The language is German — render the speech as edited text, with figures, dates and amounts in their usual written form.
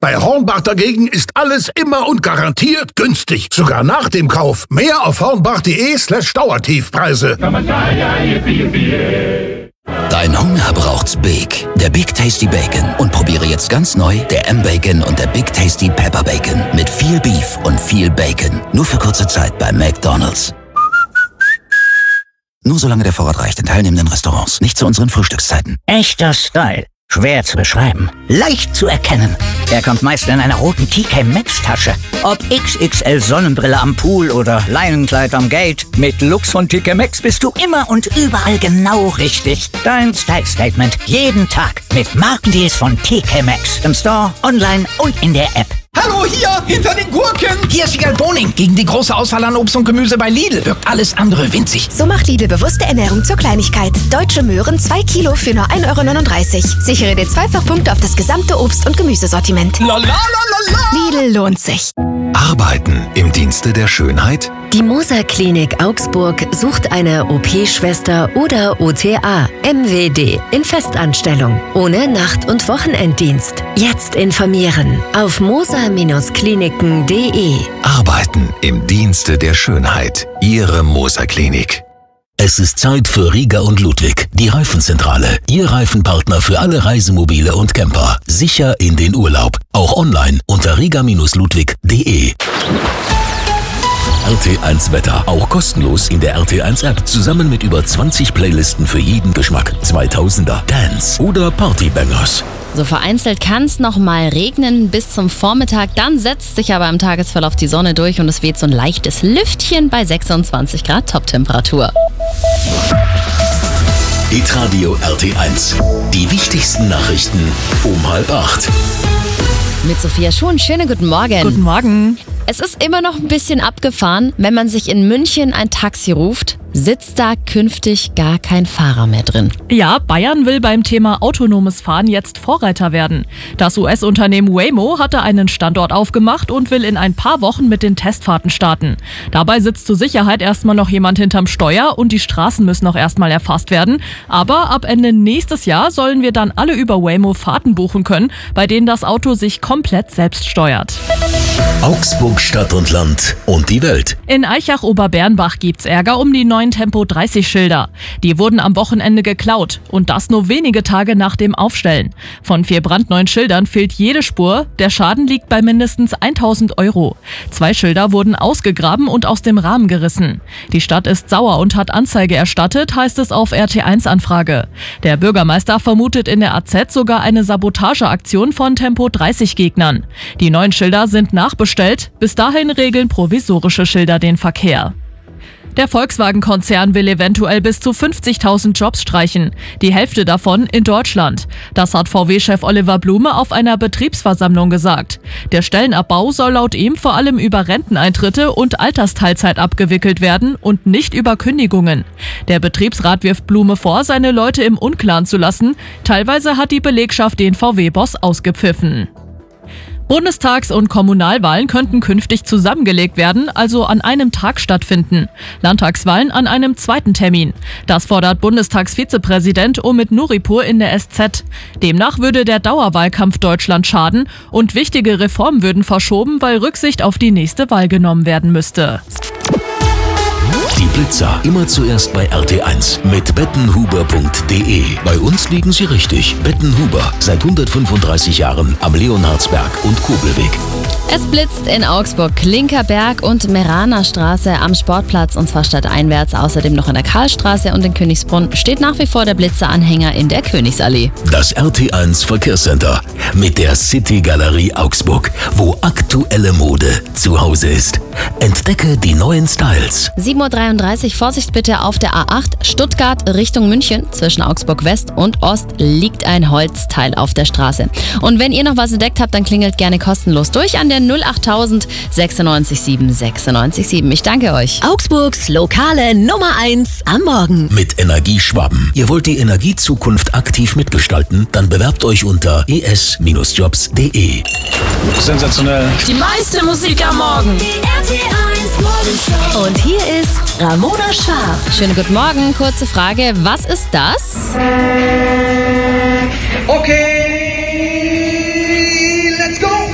Bei Hornbach dagegen ist alles immer und garantiert günstig. Sogar nach dem Kauf. Mehr auf hornbach.de/Dauertiefpreise. Dein Hunger braucht's Big. Der Big Tasty Bacon. Und probiere jetzt ganz neu der M-Bacon und der Big Tasty Pepper Bacon. Mit viel Beef und viel Bacon. Nur für kurze Zeit bei McDonald's. Nur solange der Vorrat reicht in teilnehmenden Restaurants. Nicht zu unseren Frühstückszeiten. Echter Style. Schwer zu beschreiben. Leicht zu erkennen. Er kommt meist in einer roten TK Maxx Tasche. Ob XXL Sonnenbrille am Pool oder Leinenkleid am Gate. Mit Lux von TK Maxx bist du immer und überall genau richtig. Dein Style Statement jeden Tag mit Markendeals von TK Maxx. Im Store, online und in der App. Hallo, hier, hinter den Gurken. Hier ist Sigal Boning. Gegen die große Auswahl an Obst und Gemüse bei Lidl wirkt alles andere winzig. So macht Lidl bewusste Ernährung zur Kleinigkeit. Deutsche Möhren 2 Kilo für nur 1,39 €. Sichere dir Zweifachpunkte auf das gesamte Obst- und Gemüsesortiment. La la la la la. Lidl lohnt sich. Arbeiten im Dienste der Schönheit? Die Moser Klinik Augsburg sucht eine OP-Schwester oder OTA, MWD, in Festanstellung, ohne Nacht- und Wochenenddienst. Jetzt informieren auf moser-kliniken.de. Arbeiten im Dienste der Schönheit. Ihre Moser Klinik. Es ist Zeit für Rieger und Ludwig, die Reifenzentrale. Ihr Reifenpartner für alle Reisemobile und Camper. Sicher in den Urlaub. Auch online unter rieger-ludwig.de. RT1 Wetter. Auch kostenlos in der RT1 App. Zusammen mit über 20 Playlisten für jeden Geschmack. 2000er, Dance oder Partybangers. So vereinzelt kann es noch mal regnen bis zum Vormittag. Dann setzt sich aber im Tagesverlauf die Sonne durch und es weht so ein leichtes Lüftchen bei 26 Grad Toptemperatur. Hitradio RT1. Die wichtigsten Nachrichten um 7:30. Mit Sophia Schuhn. Schönen guten Morgen. Guten Morgen. Es ist immer noch ein bisschen abgefahren, wenn man sich in München ein Taxi ruft, sitzt da künftig gar kein Fahrer mehr drin. Ja, Bayern will beim Thema autonomes Fahren jetzt Vorreiter werden. Das US-Unternehmen Waymo hatte einen Standort aufgemacht und will in ein paar Wochen mit den Testfahrten starten. Dabei sitzt zur Sicherheit erstmal noch jemand hinterm Steuer und die Straßen müssen auch erstmal erfasst werden. Aber ab Ende nächstes Jahr sollen wir dann alle über Waymo Fahrten buchen können, bei denen das Auto sich komplett selbst steuert. Augsburg, Stadt und Land und die Welt. In Aichach-Oberbernbach gibt's Ärger um die neuen Tempo-30-Schilder. Die wurden am Wochenende geklaut und das nur wenige Tage nach dem Aufstellen. Von 4 brandneuen Schildern fehlt jede Spur. Der Schaden liegt bei mindestens 1.000 €. 2 Schilder wurden ausgegraben und aus dem Rahmen gerissen. Die Stadt ist sauer und hat Anzeige erstattet, heißt es auf RT1-Anfrage. Der Bürgermeister vermutet in der AZ sogar eine Sabotageaktion von Tempo-30-Gegnern. Die neuen Schilder sind nachbestellt. Bis dahin regeln provisorische Schilder den Verkehr. Der Volkswagen-Konzern will eventuell bis zu 50.000 Jobs streichen. Die Hälfte davon in Deutschland. Das hat VW-Chef Oliver Blume auf einer Betriebsversammlung gesagt. Der Stellenabbau soll laut ihm vor allem über Renteneintritte und Altersteilzeit abgewickelt werden und nicht über Kündigungen. Der Betriebsrat wirft Blume vor, seine Leute im Unklaren zu lassen. Teilweise hat die Belegschaft den VW-Boss ausgepfiffen. Bundestags- und Kommunalwahlen könnten künftig zusammengelegt werden, also an einem Tag stattfinden. Landtagswahlen an einem zweiten Termin. Das fordert Bundestagsvizepräsident Omid Nuripur in der SZ. Demnach würde der Dauerwahlkampf Deutschland schaden und wichtige Reformen würden verschoben, weil Rücksicht auf die nächste Wahl genommen werden müsste. Die Blitzer immer zuerst bei RT1 mit bettenhuber.de. Bei uns liegen Sie richtig. Bettenhuber seit 135 Jahren am Leonhardsberg und Kobelweg. Es blitzt in Augsburg, Klinkerberg und Meraner Straße am Sportplatz und zwar stadteinwärts. Außerdem noch in der Karlstraße und in Königsbrunn steht nach wie vor der Blitzeranhänger in der Königsallee. Das RT1 Verkehrscenter mit der City Galerie Augsburg, wo aktuelle Mode zu Hause ist. Entdecke die neuen Styles. 7:33 Uhr, Vorsicht bitte auf der A8 Stuttgart Richtung München. Zwischen Augsburg West und Ost liegt ein Holzteil auf der Straße. Und wenn ihr noch was entdeckt habt, dann klingelt gerne kostenlos durch an der 08000 96 7 96 7. Ich danke euch. Augsburgs lokale Nummer 1 am Morgen. Mit Energieschwaben. Ihr wollt die Energiezukunft aktiv mitgestalten? Dann bewerbt euch unter es-jobs.de. Sensationell. Die meiste Musik am Morgen. Die RT1 Morgenshow. Und hier ist Ramona Schaaf. Schönen guten Morgen. Kurze Frage. Was ist das? Okay.